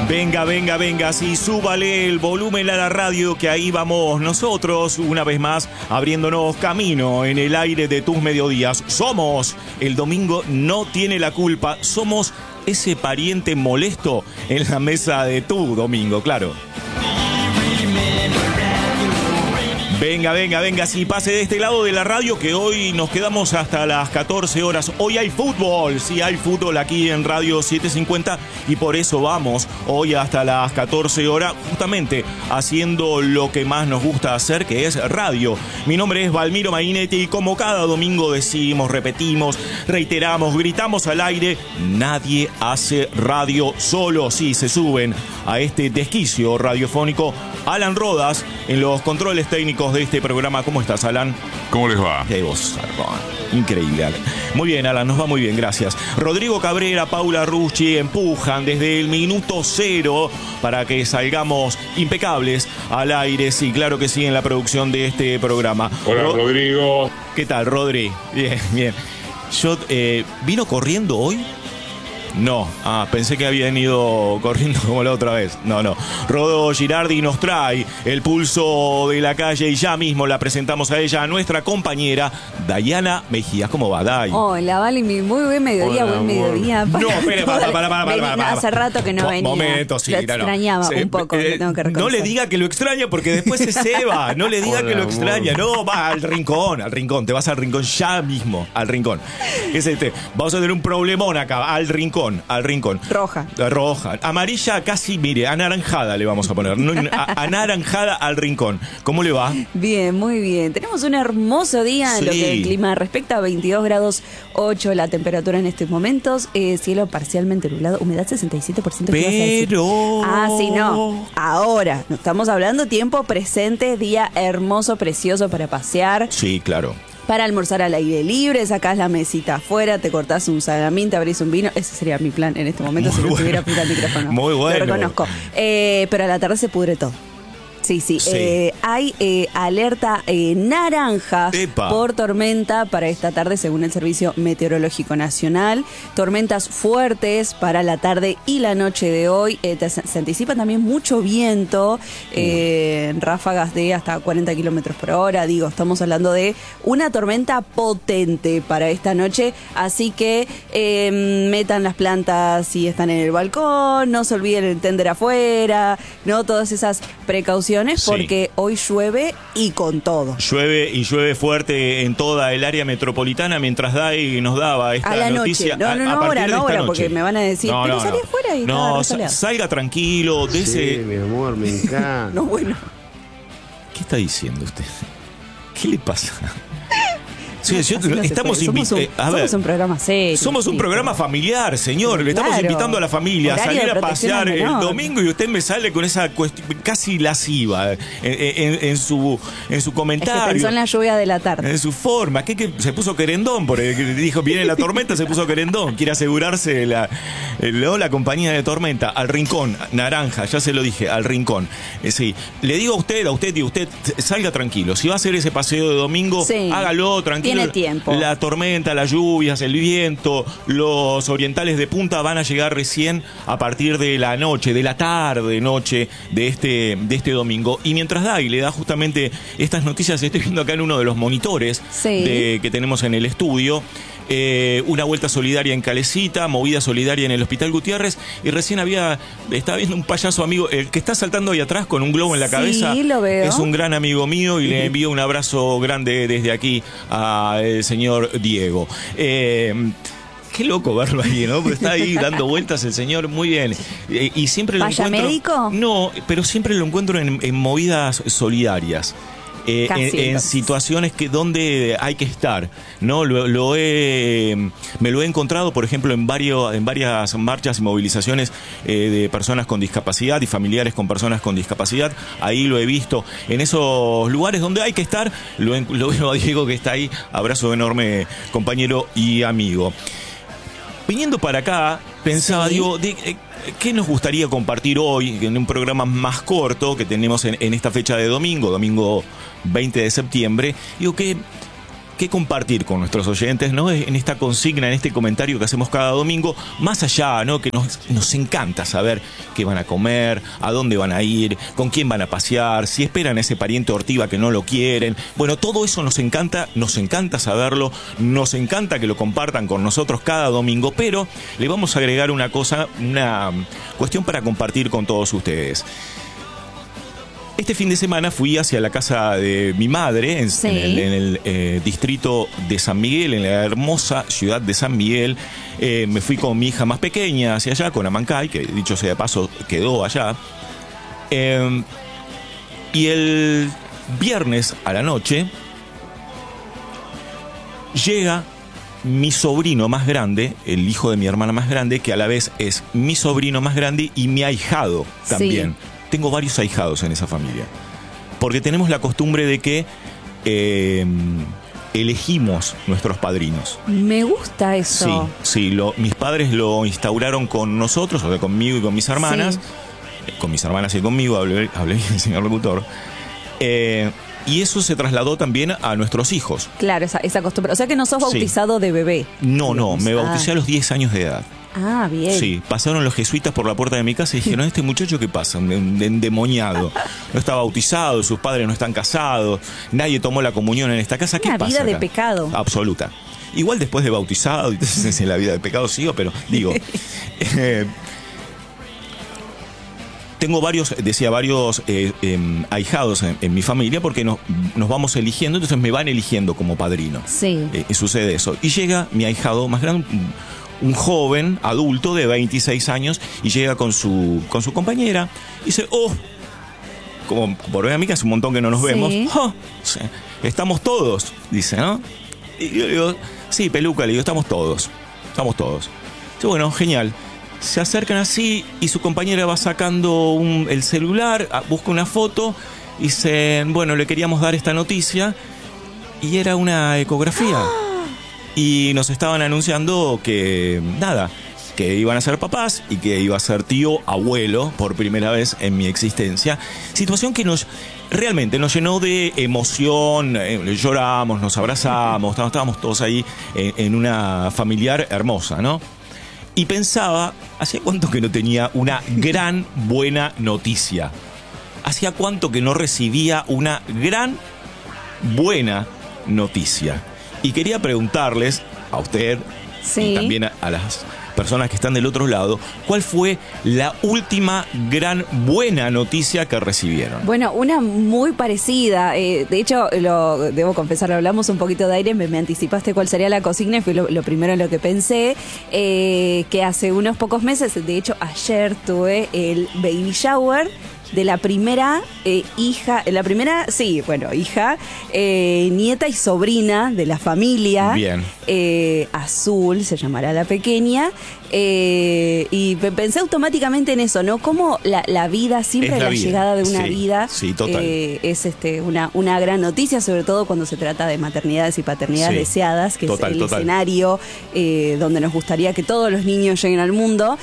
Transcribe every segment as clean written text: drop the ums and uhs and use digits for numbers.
Venga, venga, venga, sí, súbale el volumen a la radio, que ahí vamos nosotros, una vez más, abriéndonos camino en el aire de tus mediodías. Somos, el domingo no tiene la culpa, somos ese pariente molesto en la mesa de tu domingo, claro. Venga, venga, venga, sí, pase de este lado de la radio, que hoy nos quedamos hasta las 14 horas. Hoy hay fútbol, sí, hay fútbol aquí en Radio 750 y por eso vamos hoy hasta las 14 horas, justamente haciendo lo que más nos gusta hacer, que es radio. Mi nombre es Valmiro Mainetti y como cada domingo decimos, repetimos, reiteramos, gritamos al aire, nadie hace radio solo. Sí, se suben a este desquicio radiofónico Alan Rodas en los controles técnicos de este programa. ¿Cómo estás, Alan? ¿Cómo les va? Qué voz, increíble, Alan. Muy bien, Alan, nos va muy bien, gracias. Rodrigo Cabrera, Paula Rucci empujan desde el minuto cero para que salgamos impecables al aire. Sí, claro que sí, en la producción de este programa. Hola, Rodrigo. ¿Qué tal, Rodri? Bien, bien. Yo, ¿vino corriendo hoy? No, pensé que habían ido corriendo como la otra vez. No. Rodo Girardi nos trae el pulso de la calle y ya mismo la presentamos a ella, a nuestra compañera Dayana Mejías. ¿Cómo va, Day? Hola, Vale, muy buen mediodía, Hola, buen mediodía. No, espere, para. Hace rato que no venía. Momento, sí, lo extrañaba un poco, le tengo que reconocer. No le diga que lo extraña porque después se ceba. No le diga que lo extraña. No, va al rincón. Te vas al rincón ya mismo, al rincón. Vamos a tener un problemón acá, al rincón. Roja. Amarilla casi, mire, anaranjada le vamos a poner. Anaranjada al rincón. ¿Cómo le va? Bien, muy bien. Tenemos un hermoso día en lo que el clima respecta. 22 grados 8 la temperatura en estos momentos. Cielo parcialmente nublado. Humedad 67%. Pero... sí, no. Ahora, no estamos hablando tiempo presente. Día hermoso, precioso para pasear. Sí, claro. Para almorzar al aire libre, sacás la mesita afuera, te cortás un salamín, te abrís un vino. Ese sería mi plan en este momento, si no tuviera puta el micrófono. Muy bueno. Lo reconozco. Pero a la tarde se pudre todo. Sí. Hay alerta naranja por tormenta para esta tarde, según el Servicio Meteorológico Nacional. Tormentas fuertes para la tarde y la noche de hoy. Se anticipa también mucho viento, ráfagas de hasta 40 kilómetros por hora. Estamos hablando de una tormenta potente para esta noche. Así que metan las plantas si están en el balcón, no se olviden el tender afuera, ¿no? Todas esas precauciones. Porque hoy llueve y con todo. Llueve fuerte en toda el área metropolitana, mientras Dai nos daba esta a la noticia. Noche. No, ahora, porque me van a decir, pero salí afuera y no, salga tranquilo. Sí, mi amor, me encanta. No, bueno. ¿Qué está diciendo usted? ¿Qué le pasa? Sí, estamos somos un programa serio. Somos un programa familiar, señor. Le estamos invitando a la familia a salir a pasear el domingo y usted me sale con esa cuestión casi lasciva en su comentario. Es que pensó en la lluvia de la tarde. En su forma. ¿Qué se puso querendón? Porque dijo, viene la tormenta, se puso querendón. Quiere asegurarse la compañía de tormenta. Al rincón, naranja, ya se lo dije, al rincón. Sí. Le digo a usted y usted salga tranquilo. Si va a hacer ese paseo de domingo, hágalo tranquilo. Tiene tiempo. La tormenta, las lluvias, el viento, los orientales de punta van a llegar recién a partir de la noche, de la tarde-noche de este domingo. Y mientras Dai le da justamente estas noticias, estoy viendo acá en uno de los monitores que tenemos en el estudio. Una vuelta solidaria en Calecita, movida solidaria en el Hospital Gutiérrez, y recién estaba viendo un payaso amigo, el que está saltando ahí atrás con un globo en la cabeza. Sí, lo veo. Es un gran amigo mío y le envío un abrazo grande desde aquí al señor Diego. Qué loco verlo ahí, ¿no? Porque está ahí dando vueltas el señor, muy bien. Y siempre lo encuentro... médico? No, pero siempre lo encuentro en movidas solidarias. En situaciones donde hay que estar, ¿no? Me lo he encontrado, por ejemplo, en varias marchas y movilizaciones de personas con discapacidad y familiares con personas con discapacidad. Ahí lo he visto. En esos lugares donde hay que estar, lo veo a Diego, que está ahí. Abrazo enorme, compañero y amigo. Viniendo para acá, pensaba, digo, ¿qué nos gustaría compartir hoy en un programa más corto que tenemos en esta fecha de domingo 20 de septiembre? Digo, que compartir con nuestros oyentes, ¿no? En esta consigna, en este comentario que hacemos cada domingo, más allá, ¿no? Que nos encanta saber qué van a comer, a dónde van a ir, con quién van a pasear, si esperan a ese pariente ortiva que no lo quieren. Bueno, todo eso nos encanta saberlo, nos encanta que lo compartan con nosotros cada domingo, pero le vamos a agregar una cosa, una cuestión para compartir con todos ustedes. Este fin de semana fui hacia la casa de mi madre en el distrito de San Miguel, en la hermosa ciudad de San Miguel. Me fui con mi hija más pequeña hacia allá, con Amancay, que dicho sea de paso quedó allá. Y el viernes a la noche llega mi sobrino más grande, el hijo de mi hermana más grande, que a la vez es mi sobrino más grande y mi ahijado también. Sí. Tengo varios ahijados en esa familia, porque tenemos la costumbre de que elegimos nuestros padrinos. Me gusta eso. Sí, mis padres lo instauraron con nosotros, o sea, conmigo y con mis hermanas, con mis hermanas y conmigo, hablé bien, señor locutor. Y eso se trasladó también a nuestros hijos. Claro, esa costumbre. O sea que no sos bautizado de bebé. No, me bauticé a los 10 años de edad. Ah, bien. Sí, pasaron los jesuitas por la puerta de mi casa y dijeron, ¿este muchacho qué pasa? Endemoniado. No está bautizado, sus padres no están casados, nadie tomó la comunión en esta casa. ¿Qué pasa? Una vida acá? De pecado. Absoluta. Igual después de bautizado, entonces en la vida de pecado sigo, pero digo... Tengo varios ahijados en mi familia porque nos vamos eligiendo, entonces me van eligiendo como padrino. Sí. Sucede eso. Y llega mi ahijado más grande, un joven adulto de 26 años, y llega con su compañera y dice, como por ver a mí que hace un montón que no nos vemos, estamos todos, dice, ¿no? Y yo le digo, sí, Peluca, le digo, estamos todos. Dice, bueno, genial. Se acercan así y su compañera va sacando el celular, busca una foto y dice, bueno, le queríamos dar esta noticia, y era una ecografía. Y nos estaban anunciando que iban a ser papás y que iba a ser tío, abuelo, por primera vez en mi existencia. Situación que realmente nos llenó de emoción, lloramos, nos abrazamos, estábamos todos ahí en una familiar hermosa, ¿no? Y pensaba, ¿hacía cuánto que no tenía una gran buena noticia? ¿Hacía cuánto que no recibía una gran buena noticia? Y quería preguntarles a usted y también a las personas que están del otro lado, ¿cuál fue la última gran buena noticia que recibieron? Bueno, una muy parecida. De hecho, debo confesar, hablamos un poquito de aire, me anticipaste cuál sería la consigna y fue lo primero en lo que pensé, que hace unos pocos meses, de hecho ayer tuve el baby shower de la primera hija, nieta y sobrina de la familia. Bien. Azul se llamará la pequeña. Y pensé automáticamente en eso, ¿no? Como la vida, siempre la llegada de una vida es una gran noticia, sobre todo cuando se trata de maternidades y paternidades deseadas, que es el escenario donde nos gustaría que todos los niños lleguen al mundo.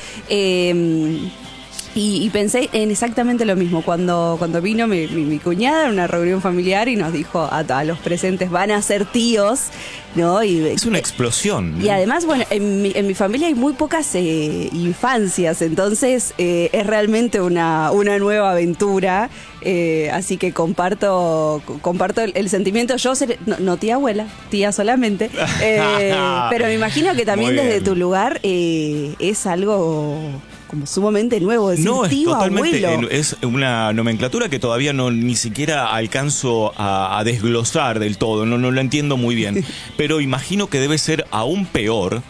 Y pensé en exactamente lo mismo cuando vino mi cuñada en una reunión familiar y nos dijo a los presentes, van a ser tíos, ¿no? Es una explosión, ¿no? Y además, bueno, en mi familia hay muy pocas infancias, entonces es realmente una nueva aventura. Así que comparto el sentimiento. Yo seré, no tía abuela, tía solamente, pero me imagino que también desde tu lugar es algo como sumamente nuevo, decir tío, abuelo. Es una nomenclatura que todavía ni siquiera alcanzo a desglosar del todo, no lo entiendo muy bien, pero imagino que debe ser aún peor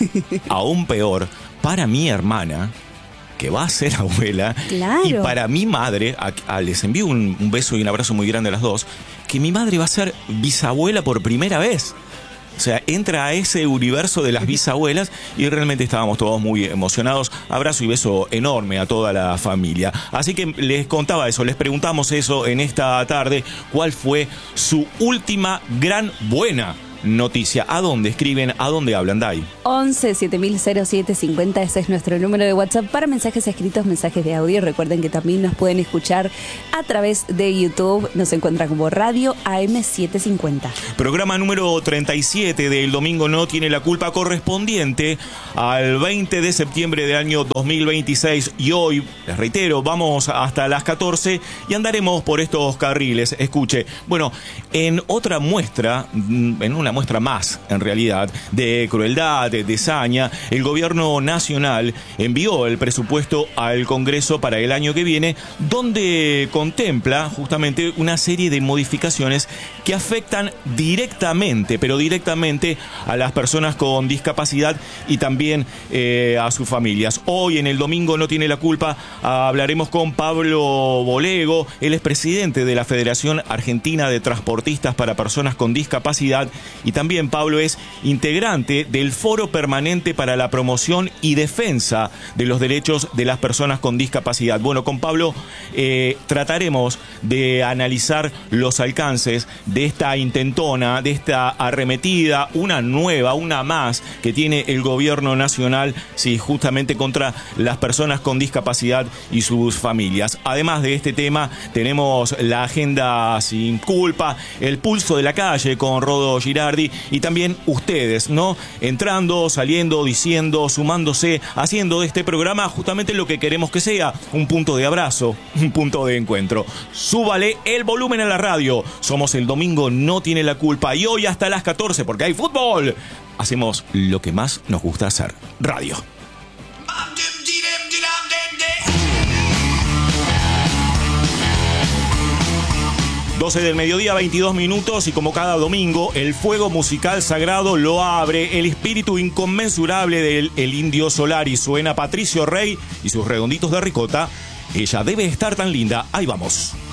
para mi hermana, que va a ser abuela, claro. Y para mi madre, les envío un beso y un abrazo muy grande a las dos, que mi madre va a ser bisabuela por primera vez. O sea, entra a ese universo de las bisabuelas y realmente estábamos todos muy emocionados. Abrazo y beso enorme a toda la familia. Así que les contaba eso, les preguntamos eso en esta tarde. ¿Cuál fue su última gran buena noticia. ¿A dónde escriben? ¿A dónde hablan, Dai? 11 700750, ese es nuestro número de WhatsApp para mensajes escritos, mensajes de audio. Recuerden que también nos pueden escuchar a través de YouTube. Nos encuentran como Radio AM750. Programa número 37 del Domingo No Tiene la Culpa, correspondiente al 20 de septiembre del año 2026. Y hoy, les reitero, vamos hasta las 14 y andaremos por estos carriles. Escuche, bueno, en otra muestra, en una muestra más, en realidad, de crueldad, de saña, el gobierno nacional envió el presupuesto al Congreso para el año que viene, donde contempla justamente una serie de modificaciones que afectan directamente, pero directamente a las personas con discapacidad y también a sus familias. Hoy en el Domingo No Tiene la Culpa hablaremos con Pablo Bolego. Él es presidente de la Federación Argentina de Transportistas para Personas con Discapacidad, y también Pablo es integrante del Foro Permanente para la Promoción y Defensa de los Derechos de las Personas con Discapacidad. Bueno, con Pablo trataremos de analizar los alcances de esta intentona, de esta arremetida, una nueva, una más que tiene el gobierno nacional, sí, justamente contra las personas con discapacidad y sus familias. Además de este tema, tenemos la agenda sin culpa, el pulso de la calle con Rodo Girardi, y también ustedes, ¿no? Entrando, saliendo, diciendo, sumándose, haciendo de este programa justamente lo que queremos que sea, un punto de abrazo, un punto de encuentro. Súbale el volumen a la radio. Somos el Domingo No Tiene la Culpa, y hoy hasta las 14, porque hay fútbol, hacemos lo que más nos gusta hacer, radio. 12 del mediodía, 22 minutos, y como cada domingo, el fuego musical sagrado lo abre el espíritu inconmensurable del El Indio Solari. Suena Patricio Rey y sus redonditos de ricota. Ella debe estar tan linda. Ahí vamos.